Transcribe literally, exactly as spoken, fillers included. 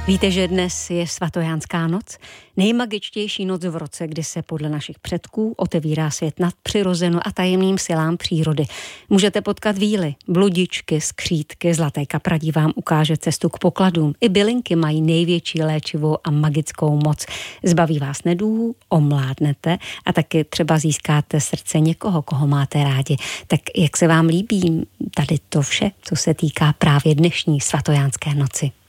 Víte, že dnes je svatojánská noc? Nejmagičtější noc v roce, kdy se podle našich předků otevírá svět nadpřirozeno a tajemným silám přírody. Můžete potkat víly, bludičky, skřítky, zlaté kapradí vám ukáže cestu k pokladům. I bylinky mají největší léčivou a magickou moc. Zbaví vás nedůhů, omládnete a taky třeba získáte srdce někoho, koho máte rádi. Tak jak se vám líbí tady to vše, co se týká právě dnešní svatojánské noci?